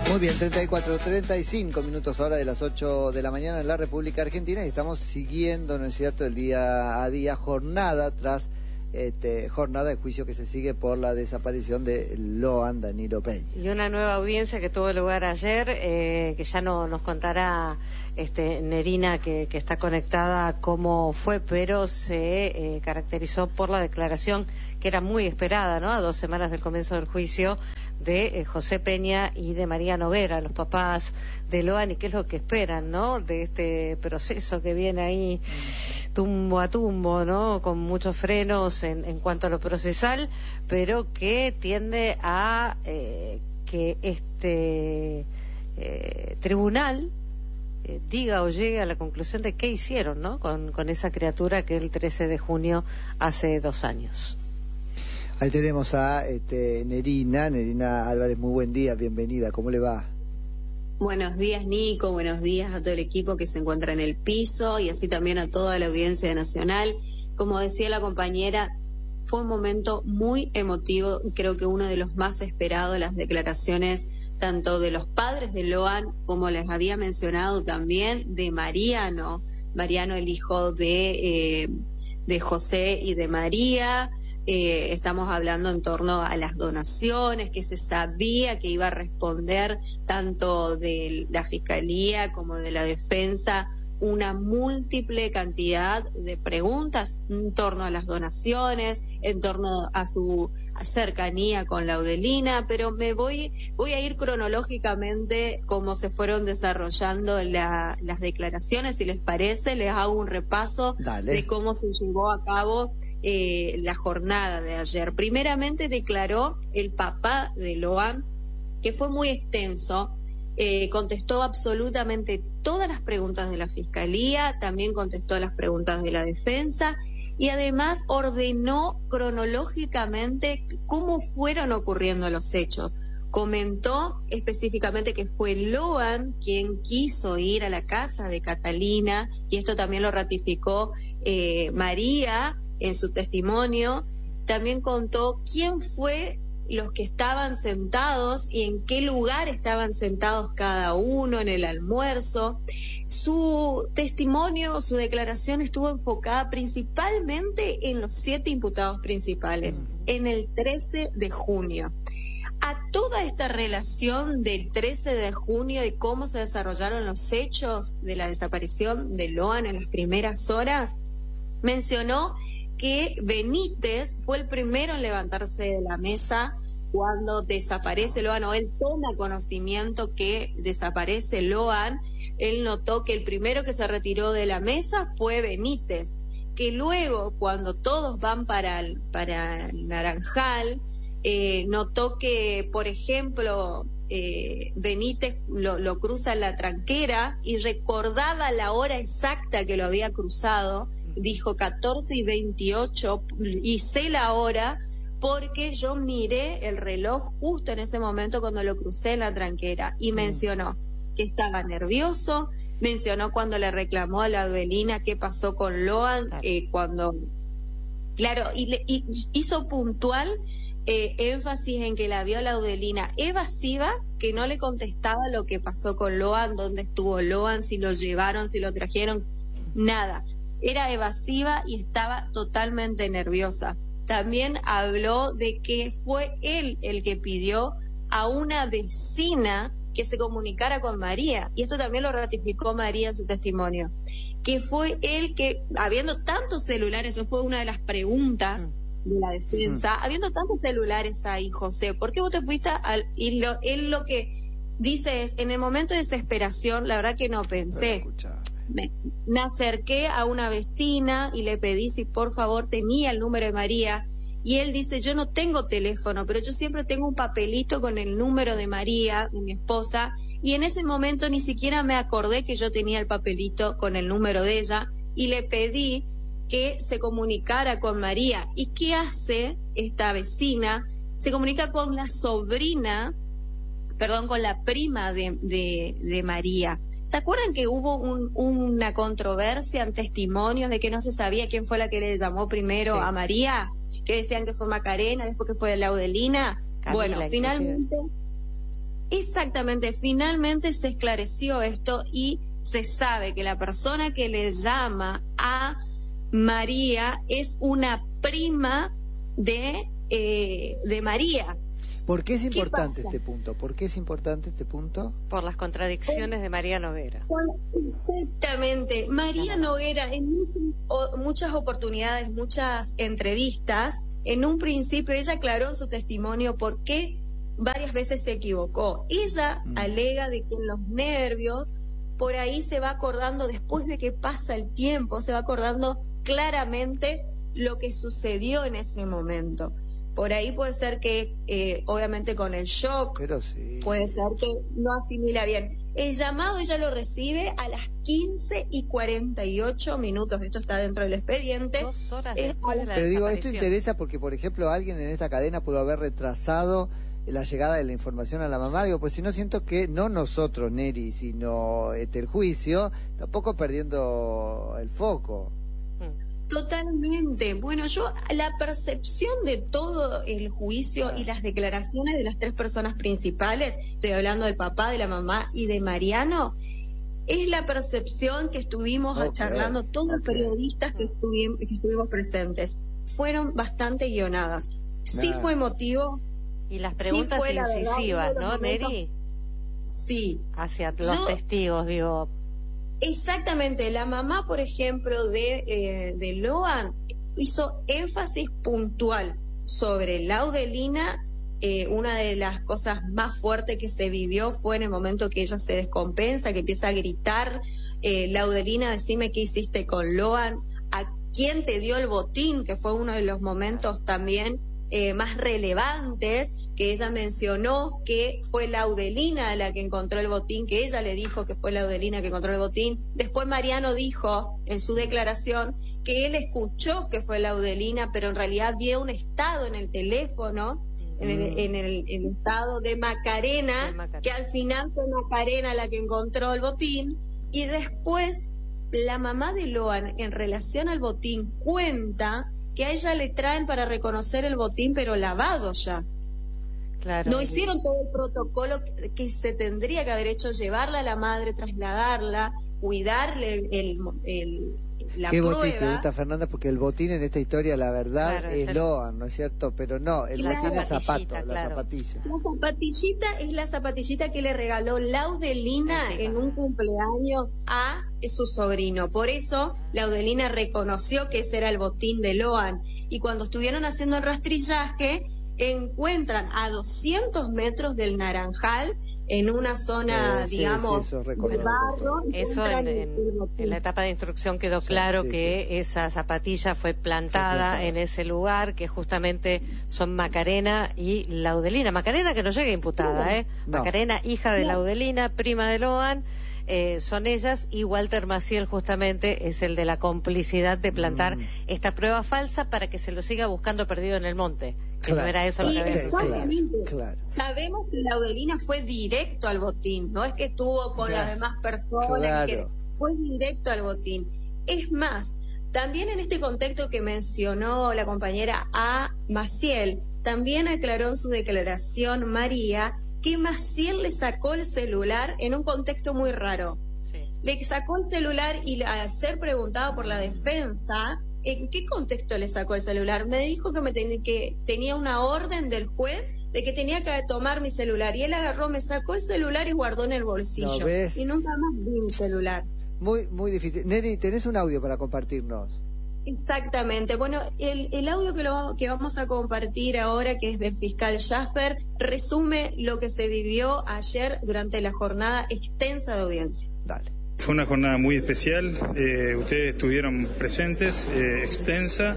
Muy bien, 35 minutos ahora de las 8 de la mañana en la República Argentina y estamos siguiendo, ¿no es cierto?, el día a día, jornada tras jornada de juicio que se sigue por la desaparición de Loan Danilo Peña. Y una nueva audiencia que tuvo lugar ayer, que ya nos contará Nerina, que está conectada, cómo fue, pero se caracterizó por la declaración que era muy esperada, ¿no?, a 2 semanas del comienzo del juicio, de José Peña y de María Noguera, los papás de Loan, y qué es lo que esperan, ¿no?, de este proceso que viene ahí tumbo a tumbo, ¿no?, con muchos frenos en cuanto a lo procesal, pero que tiende a que este tribunal diga o llegue a la conclusión de qué hicieron, ¿no?, con esa criatura que el 13 de junio hace 2 años. Ahí tenemos a Nerina Álvarez, muy buen día, bienvenida, ¿cómo le va? Buenos días, Nico, buenos días a todo el equipo que se encuentra en el piso y así también a toda la audiencia nacional. Como decía la compañera, fue un momento muy emotivo, creo que uno de los más esperados, las declaraciones tanto de los padres de Loan, como les había mencionado también, de Mariano, el hijo de José y de María. Estamos hablando en torno a las donaciones, que se sabía que iba a responder tanto de la Fiscalía como de la Defensa una múltiple cantidad de preguntas en torno a las donaciones, en torno a su cercanía con Laudelina, pero voy a ir cronológicamente cómo se fueron desarrollando las declaraciones. Si les parece, les hago un repaso de cómo se llevó a cabo la jornada de ayer. Primeramente declaró el papá de Loan, que fue muy extenso, contestó absolutamente todas las preguntas de la Fiscalía, también contestó las preguntas de la Defensa y además ordenó cronológicamente cómo fueron ocurriendo los hechos. Comentó específicamente que fue Loan quien quiso ir a la casa de Catalina, y esto también lo ratificó María en su testimonio. También contó quién fue los que estaban sentados y en qué lugar estaban sentados cada uno en el almuerzo. Su testimonio, su declaración estuvo enfocada principalmente en los 7 imputados principales, en el 13 de junio. A toda esta relación del 13 de junio y cómo se desarrollaron los hechos de la desaparición de Loan en las primeras horas, mencionó que Benítez fue el primero en levantarse de la mesa cuando desaparece Loan, o él toma conocimiento que desaparece Loan. Él notó que el primero que se retiró de la mesa fue Benítez, que luego cuando todos van para el Naranjal, notó que, por ejemplo, Benítez lo cruza en la tranquera y recordaba la hora exacta que lo había cruzado. Dijo 14:28 y sé la hora porque yo miré el reloj justo en ese momento cuando lo crucé en la tranquera. Y mencionó que estaba nervioso, mencionó cuando le reclamó a la Laudelina qué pasó con Loan, y hizo puntual énfasis en que la vio a la Laudelina evasiva, que no le contestaba lo que pasó con Loan, dónde estuvo Loan, si lo llevaron, si lo trajeron, nada. Era evasiva y estaba totalmente nerviosa. También habló de que fue él el que pidió a una vecina que se comunicara con María, y esto también lo ratificó María en su testimonio, que fue él que, habiendo tantos celulares, eso fue una de las preguntas de la Defensa, habiendo tantos celulares ahí, José, ¿por qué vos te fuiste él lo que dice es, en el momento de desesperación, la verdad que no pensé. Me acerqué a una vecina y le pedí si por favor tenía el número de María, y él dice, yo no tengo teléfono, pero yo siempre tengo un papelito con el número de María, de mi esposa, y en ese momento ni siquiera me acordé que yo tenía el papelito con el número de ella, y le pedí que se comunicara con María. ¿Y qué hace esta vecina? Se comunica con la con la prima de María. ¿Se acuerdan que hubo una controversia en testimonios de que no se sabía quién fue la que le llamó primero a María? Que decían que fue Macarena, después que fue Laudelina. Camila, bueno, finalmente Exactamente, finalmente se esclareció esto y se sabe que la persona que le llama a María es una prima de María. ¿Por qué es importante este punto? ¿Por qué es importante este punto? Por las contradicciones de María Noguera. Exactamente. María Noguera en muchas oportunidades, muchas entrevistas, en un principio ella aclaró en su testimonio por qué varias veces se equivocó. Ella alega de que en los nervios, por ahí se va acordando, después de que pasa el tiempo, se va acordando claramente lo que sucedió en ese momento. Por ahí puede ser que, obviamente con el shock, pero sí, puede ser que no asimila bien. El llamado ella lo recibe a las 15:48. Esto está dentro del expediente. 2 horas después de la Pero digo, esto desaparición. interesa porque, por ejemplo, alguien en esta cadena pudo haber retrasado la llegada de la información a la mamá. Digo, pues si no, siento que no nosotros, Neri, sino el juicio, tampoco perdiendo el foco. Totalmente. Bueno, la percepción de todo el juicio y las declaraciones de las 3 personas principales, estoy hablando del papá, de la mamá y de Mariano, es la percepción que estuvimos charlando todos los periodistas que estuvimos presentes. Fueron bastante guionadas. Sí fue emotivo. Y las preguntas sí incisivas, ¿no, Neri? Sí. Hacia los testigos, digo. Exactamente, la mamá, por ejemplo, de Loan hizo énfasis puntual sobre Laudelina. Una de las cosas más fuertes que se vivió fue en el momento que ella se descompensa, que empieza a gritar, Laudelina, decime qué hiciste con Loan, a quién te dio el botín, que fue uno de los momentos también más relevantes, que ella mencionó que fue Laudelina la que encontró el botín, que ella le dijo que fue Laudelina que encontró el botín. Después Mariano dijo en su declaración que él escuchó que fue Laudelina, pero en realidad vio un estado en el teléfono, en el estado de Macarena, que al final fue Macarena la que encontró el botín. Y después la mamá de Loan, en relación al botín, cuenta que a ella le traen para reconocer el botín, pero lavado ya. Claro. No hicieron todo el protocolo que se tendría que haber hecho, llevarla a la madre, trasladarla, cuidarle la ¿Qué prueba. botín? Pregunta Fernanda, porque el botín en esta historia, la verdad, claro, es Loan, ¿no es cierto? Pero no, el botín es zapato, la zapatilla. La zapatillita es la zapatillita que le regaló Laudelina en un cumpleaños a su sobrino. Por eso Laudelina reconoció que ese era el botín de Loan. Y cuando estuvieron haciendo el rastrillaje, encuentran a 200 metros del Naranjal, en una zona, digamos, de barro. Eso en la etapa de instrucción quedó claro que esa zapatilla fue plantada en ese lugar, que justamente son Macarena y Laudelina. Macarena que no llega imputada, No. Macarena, hija de Laudelina, prima de Loan. Son ellas, y Walter Maciel justamente es el de la complicidad de plantar esta prueba falsa para que se lo siga buscando perdido en el monte, que no era eso lo que había sucedido. Claro. Sabemos que Laudelina fue directo al botín, no es que estuvo con las demás personas, que fue directo al botín. Es más, también en este contexto que mencionó la compañera A. Maciel, también aclaró en su declaración María que Maciel le sacó el celular en un contexto muy raro. Le sacó el celular y al ser preguntado por la defensa, ¿en qué contexto le sacó el celular? Me dijo que tenía una orden del juez de que tenía que tomar mi celular. Y él agarró, me sacó el celular y guardó en el bolsillo. Y nunca más vi mi celular. Muy, muy difícil. Neri, ¿tenés un audio para compartirnos? Exactamente. Bueno, el audio que vamos a compartir ahora, que es del fiscal Schaffer, resume lo que se vivió ayer durante la jornada extensa de audiencia. Dale. Fue una jornada muy especial, ustedes estuvieron presentes, extensa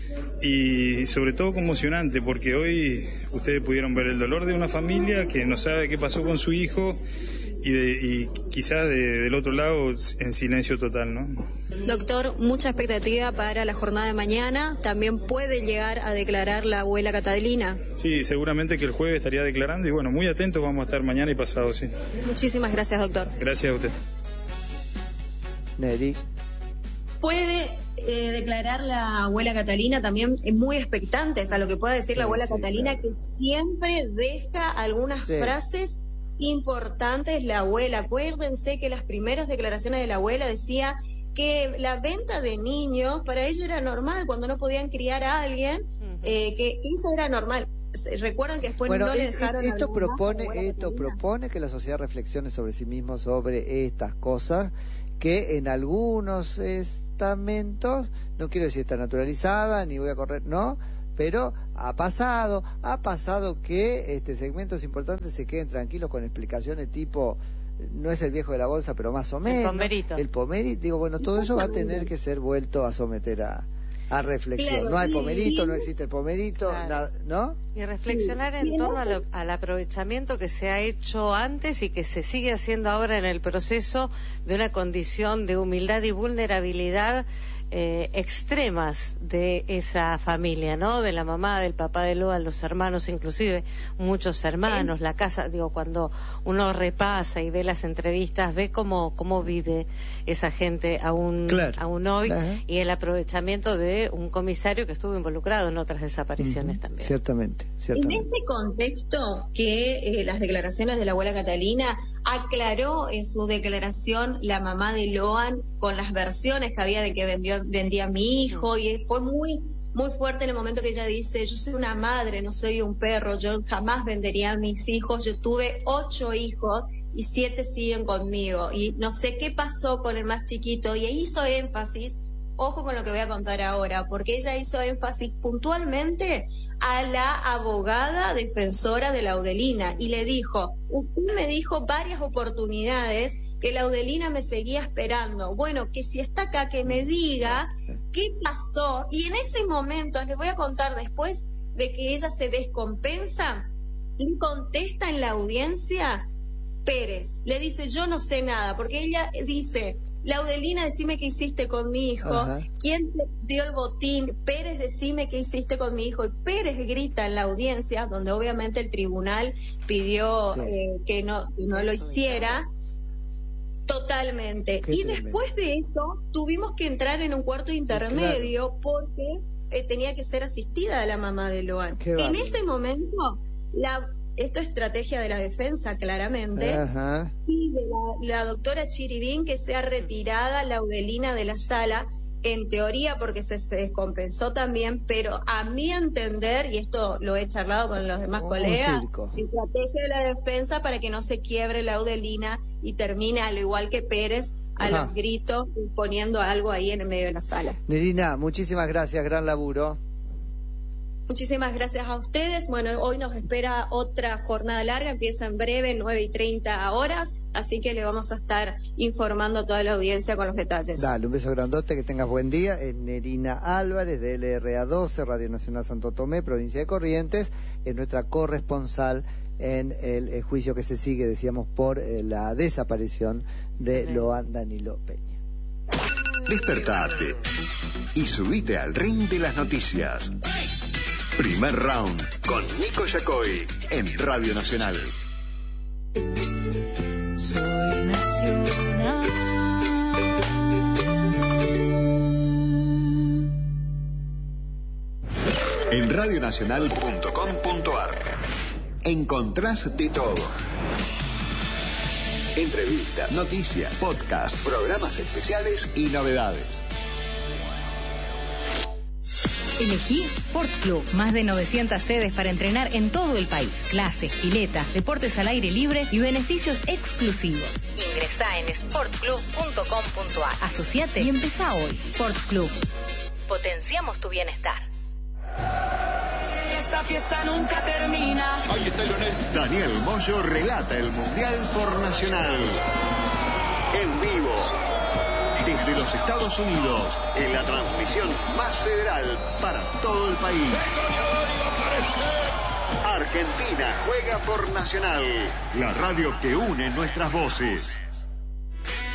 y sobre todo conmocionante, porque hoy ustedes pudieron ver el dolor de una familia que no sabe qué pasó con su hijo y quizás del otro lado en silencio total, ¿no? Doctor, mucha expectativa para la jornada de mañana. ¿También puede llegar a declarar la abuela Catalina? Sí, seguramente que el jueves estaría declarando y bueno, muy atentos vamos a estar mañana y pasado, sí. Muchísimas gracias, doctor. Gracias a usted. Neri. Puede declarar la abuela Catalina, también muy expectantes a lo que pueda decir la abuela Catalina, que siempre deja algunas frases importante es la abuela. Acuérdense que las primeras declaraciones de la abuela decía que la venta de niños para ellos era normal, cuando no podían criar a alguien, que eso era normal. Recuerdan que después no le dejaron esto propone que la sociedad reflexione sobre sí mismo, sobre estas cosas que en algunos estamentos, no quiero decir está naturalizada, ni voy a correr, no, pero ha pasado que segmentos importantes se queden tranquilos con explicaciones tipo, no es el viejo de la bolsa, pero más o menos el pomerito, digo, bueno, todo eso va a tener que ser vuelto a someter a reflexión. Claro, no hay pomerito, no existe el pomerito, claro. Nada, ¿no? Y reflexionar en torno al aprovechamiento que se ha hecho antes y que se sigue haciendo ahora en el proceso de una condición de humildad y vulnerabilidad extremas de esa familia, ¿no? De la mamá, del papá de Loan, los hermanos, inclusive muchos hermanos, la casa, digo, cuando uno repasa y ve las entrevistas, ve cómo vive esa gente aún hoy, y el aprovechamiento de un comisario que estuvo involucrado en otras desapariciones también. Ciertamente. En este contexto que las declaraciones de la abuela Catalina aclaró en su declaración la mamá de Loan con las versiones que había de que vendía a mi hijo, y fue muy fuerte en el momento que ella dice: yo soy una madre, no soy un perro, yo jamás vendería a mis hijos, yo tuve 8 hijos y 7 siguen conmigo, y no sé qué pasó con el más chiquito, y hizo énfasis, ojo con lo que voy a contar ahora, porque ella hizo énfasis puntualmente a la abogada defensora de Laudelina y le dijo: usted me dijo varias oportunidades que Laudelina me seguía esperando, bueno, que si está acá que me diga qué pasó. Y en ese momento, les voy a contar, después de que ella se descompensa, le contesta en la audiencia Pérez, le dice: yo no sé nada, porque ella dice: Laudelina, decime qué hiciste con mi hijo. ¿Quién te dio el botín? Pérez, decime qué hiciste con mi hijo. Y Pérez grita en la audiencia, donde obviamente el tribunal pidió que no lo hiciera. Totalmente. Y después de eso tuvimos que entrar en un cuarto intermedio, porque tenía que ser asistida a la mamá de Loan. En ese momento, esto es estrategia de la defensa, claramente, y de la doctora Chiribín que sea retirada Laudelina de la sala, en teoría porque se descompensó también, pero a mi entender, y esto lo he charlado con los demás colegas, estrategia de la defensa para que no se quiebre Laudelina y termine, al igual que Pérez, a los gritos, poniendo algo ahí en el medio de la sala. Nerina, muchísimas gracias, gran laburo. Muchísimas gracias a ustedes. Bueno, hoy nos espera otra jornada larga, empieza en breve, 9:30 horas, así que le vamos a estar informando a toda la audiencia con los detalles. Dale, un beso grandote, que tengas buen día. Nerina Álvarez, de LRA 12, Radio Nacional Santo Tomé, provincia de Corrientes, es nuestra corresponsal en el juicio que se sigue, decíamos, por la desaparición de Loan Danilo Peña. Despertate y subite al ring de las noticias. Primer Round con Nico Yacoy en Radio Nacional. Soy nacional. En radionacional.com.ar encontrás de todo. Entrevistas, noticias, podcasts, programas especiales y novedades. Elegí Sport Club, más de 900 sedes para entrenar en todo el país. Clases, piletas, deportes al aire libre y beneficios exclusivos. Ingresá en sportclub.com.ar. Asociate y empezá hoy. Sport Club. Potenciamos tu bienestar. Esta fiesta nunca termina. Daniel Moyo relata el Mundial por Nacional. En vivo. Desde los Estados Unidos, en la transmisión más federal para todo el país. Argentina juega por Nacional, la radio que une nuestras voces.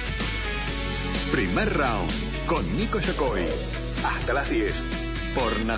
Primer Round con Nico Yacoy. Hasta las 10 por Nacional.